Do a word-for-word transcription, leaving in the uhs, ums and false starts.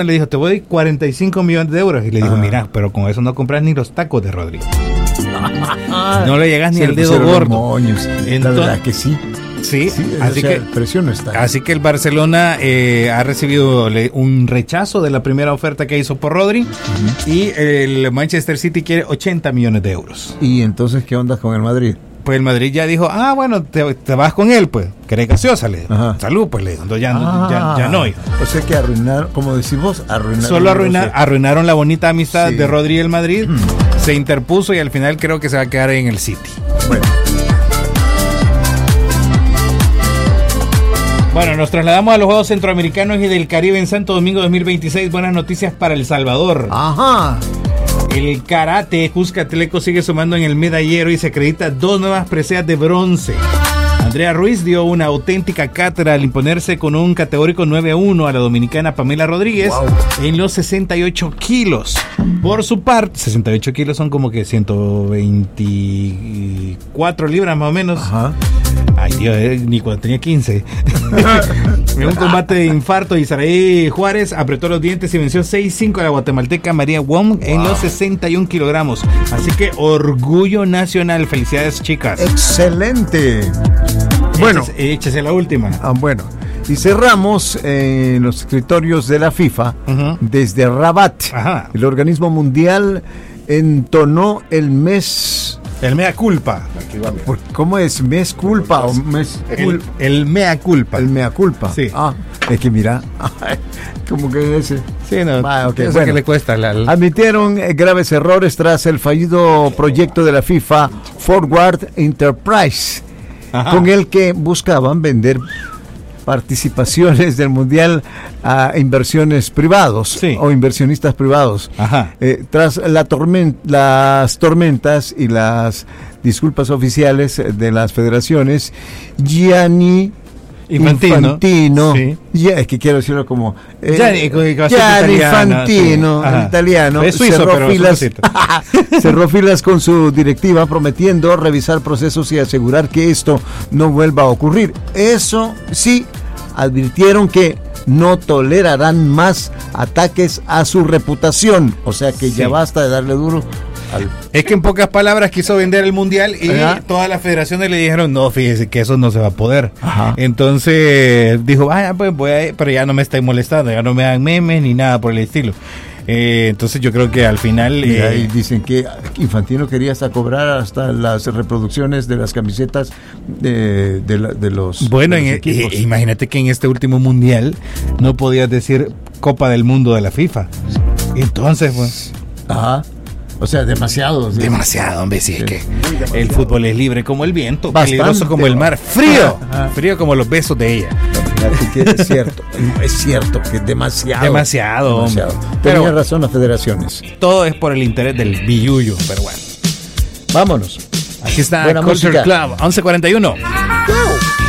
le dijo, te voy a dar cuarenta y cinco millones de euros. Y le dijo, ah. mira, pero con eso no compras ni los tacos de Rodri. No le llegas ni Se al le dedo pusieron gordo. moños. Entonces, la verdad que sí. Sí, Sí, así o sea, que el precio no está. Así que el Barcelona eh, ha recibido le, un rechazo de la primera oferta que hizo por Rodri, uh-huh. y el Manchester City quiere ochenta millones de euros. ¿Y entonces qué onda con el Madrid? Pues el Madrid ya dijo, ah, bueno, te, te vas con él, pues. ¿Querés gaseosa? Le dijo. Salud, pues le dijo. Entonces ya, ah, ya, ya no. Hijo. O sea que arruinaron, como decimos, arruinaron. Solo arruinar, arruinaron la bonita amistad sí. de Rodri y el Madrid. Mm. Se interpuso y al final creo que se va a quedar en el City. Bueno. Bueno, nos trasladamos a los Juegos Centroamericanos y del Caribe en Santo Domingo dos mil veintiséis. Buenas noticias para El Salvador. Ajá. El karate Cuscatleco sigue sumando en el medallero y se acredita dos nuevas preseas de bronce. Andrea Ruiz dio una auténtica cátedra al imponerse con un categórico nueve a uno a la dominicana Pamela Rodríguez, wow, en los sesenta y ocho kilos. Por su parte, sesenta y ocho kilos son como que ciento veinticuatro libras más o menos. Ajá. Ay, Dios, eh, ni cuando tenía quince. En un combate de infarto, Isaí Juárez apretó los dientes y venció seis cinco a la guatemalteca María Wong en wow. los sesenta y un kilogramos. Así que orgullo nacional. Felicidades, chicas. Excelente. Bueno, échese, échese la última. Ah, bueno, y cerramos eh, en los escritorios de la FIFA, uh-huh, desde Rabat. Ajá. El organismo mundial entonó el mes... El mea culpa. ¿Cómo es? ¿Mes culpa o mes cul... el, el mea culpa. El mea culpa. Sí. Ah, es que mira, como que ese. Sí, no. Ah, okay. Eso Bueno, que le cuesta. La, la... Admitieron eh, graves errores tras el fallido proyecto de la FIFA Forward Enterprise, ajá, con el que buscaban vender participaciones del mundial a inversiones privados, sí, o inversionistas privados. Ajá. Eh, tras la torment- las tormentas y las disculpas oficiales de las federaciones, Gianni Infantino, Infantino sí, ya, es que quiero decirlo como eh, Gianni, Gianni Infantino, sí, el italiano, es suizo, cerró, pero filas, cerró filas con su directiva, prometiendo revisar procesos y asegurar que esto no vuelva a ocurrir. Eso sí, advirtieron que no tolerarán más ataques a su reputación, o sea que sí, ya basta de darle duro. Al... Es que en pocas palabras quiso vender el mundial y ajá, todas las federaciones le dijeron, no, fíjese que eso no se va a poder. Ajá. Entonces dijo, vaya, pues voy a ir, pero ya no me estáis molestando, ya no me dan memes ni nada por el estilo. Eh, entonces yo creo que al final... Mira, eh, y dicen que Infantino quería hasta cobrar hasta las reproducciones de las camisetas de, de, la, de los Bueno, de los en, equipos. Eh, imagínate que en este último mundial no podías decir Copa del Mundo de la FIFA. Entonces, pues... Ajá. O sea, demasiado. ¿Sí? Demasiado, hombre, sí, sí, es que demasiado. El fútbol es libre como el viento, bastante, peligroso como el mar, frío, ajá, frío como los besos de ella. Que es cierto, es cierto que es demasiado. Demasiado, demasiado. hombre. Tenía Pero, razón las federaciones. Todo es por el interés del billullo, pero bueno. Vámonos. Aquí está Buena Culture música. Club, once cuarenta y uno.